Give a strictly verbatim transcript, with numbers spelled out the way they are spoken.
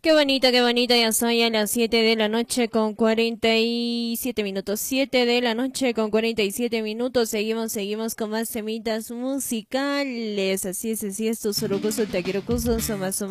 Qué bonito, qué bonito, ya son ya las siete de la noche con cuarenta y siete minutos. Siete de la noche con cuarenta y siete minutos. Seguimos, seguimos con más temitas musicales. Así es, así es, tu sorocoso, taquirocoso, soma, soma.